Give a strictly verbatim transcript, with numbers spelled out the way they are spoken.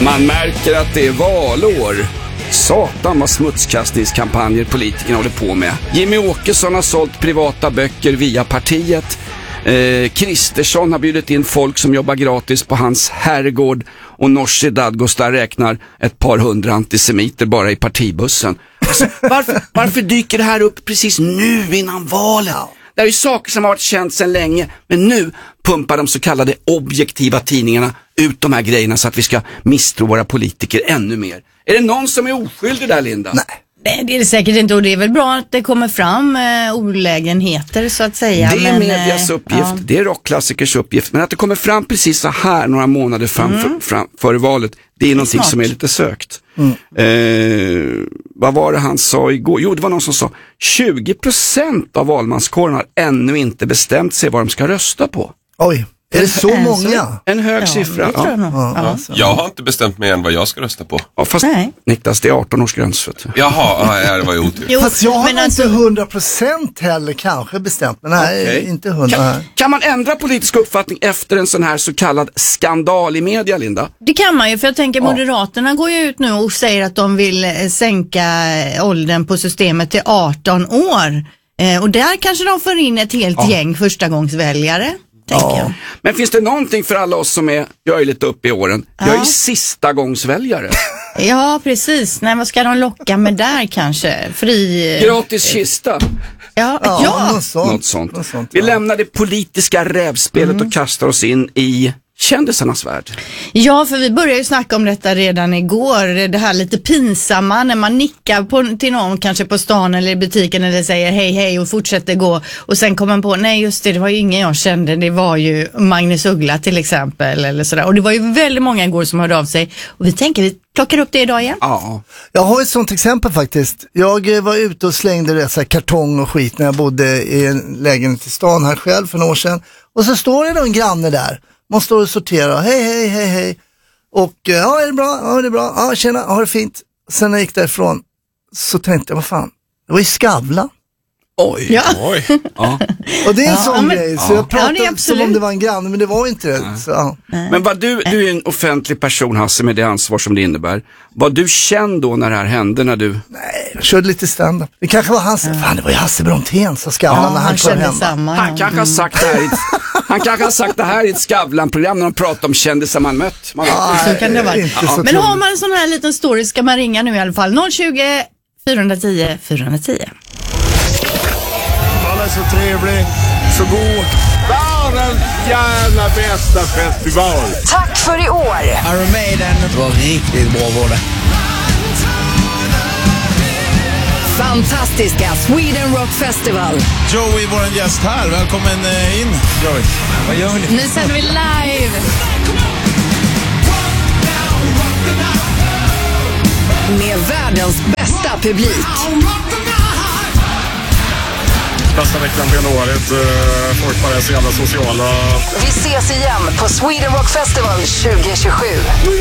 Man märker att det är valår. Satan vad smutskastningskampanjer politikerna håller på med. Jimmy Åkesson har sålt privata böcker via partiet. Eh, Kristersson har bjudit in folk som jobbar gratis på hans herrgård. Och Nooshi Dadgostar räknar ett par hundra antisemiter bara i partibussen. Alltså, varför, varför dyker det här upp precis nu innan valet? Det är ju saker som har varit känt sedan länge. Men nu pumpar de så kallade objektiva tidningarna ut de här grejerna så att vi ska misstro våra politiker ännu mer. Är det någon som är oskyldig där, Linda? Nej. Nej, det är det säkert inte, och det är väl bra att det kommer fram eh, olägenheter så att säga. Det är men, medias eh, uppgift, ja. det är rockklassikers uppgift, men att det kommer fram precis så här några månader fram, mm. för, fram före valet, det är, det är någonting smart. Som är lite sökt. Mm. Eh, vad var det han sa igår? Jo, det var någon som sa tjugo procent av valmanskåren har ännu inte bestämt sig vad de ska rösta på. Oj. Är det så en, många? En hög ja, siffra. Ja. Jag, ja. jag har inte bestämt mig än vad jag ska rösta på. Ja, fast Nej. Niklas, det är arton års gräns. Jaha, ja, det var ju otur. Fast jag har men inte hundra procent heller kanske bestämt. Men nej, okay. inte hundra. Kan, kan man ändra politisk uppfattning efter en sån här så kallad skandal i media, Linda? Det kan man ju, för jag tänker ja. Moderaterna går ju ut nu och säger att de vill sänka åldern på systemet till arton år. Eh, och där kanske de får in ett helt ja. gäng förstagångsväljare. Ja. Men finns det någonting för alla oss som är, jag är lite uppe i åren, ja. jag är sista gångsväljare. Ja, precis. Nej, vad ska de locka med där kanske? Fri... Gratis kista. Ja, ja. ja. Något sånt. Något sånt. Något sånt, Vi ja. lämnar det politiska rävspelet mm. och kastar oss in i kändisarnas värld. Ja, för vi började ju snacka om detta redan igår. Det här lite pinsamma när man nickar på, till någon kanske på stan eller i butiken eller säger hej hej och fortsätter gå. Och sen kommer man på, nej just det, det var ju ingen jag kände. Det var ju Magnus Uggla till exempel. Eller sådär. Och det var ju väldigt många igår som hörde av sig. Och vi tänker, vi plockar upp det idag igen. Ja. Jag har ett sånt exempel faktiskt. Jag var ute och slängde dessa kartong och skit när jag bodde i en lägenhet i stan här själv för några år sedan. Och så står det då en granne där. Man står och sorterar, hej, hej, hej, hej. Och ja, är det bra? Ja, det är bra. Ja, tjena, ha det fint. Sen när jag gick därifrån så tänkte jag, vad fan, det var ju Skavlan. Oj, ja. oj. Ja. Och det är en ja, sån men, grej, så ja. jag pratade ja, som om det var en granne, men det var inte det. Ja. Så, ja. Men vad du, du är en offentlig person, Hasse, med det ansvar som det innebär. Vad du kände då när det här hände, när du... Nej, jag körde lite stand-up. Det kanske var Hasse, ja. fan det var ju Hasse Brontén som Skavlan ja, när han, han kom hem. Samma, han kanske har sagt det här i ett, han kanske har sagt det här i ett Skavlan-program när de pratar om kändisar man mött. Man ja, så kan det vara. Ja. Men har man en sån här liten story ska man ringa nu i alla fall. noll tjugo, fyra tio, fyra tio. Han är så trevlig, så god. Världens jävla bästa festival. Tack för i år. Iron Maiden var riktigt bra var det. Fantastiska Sweden Rock Festival. Joey, vår gäst här. Välkommen in, Joey. Vad gör ni? Nu sänder vi live. Med världens bästa publik. Bästa veckan på januari. Folk bara är så jävla sociala. Vi ses igen på Sweden Rock Festival tjugo tjugosju.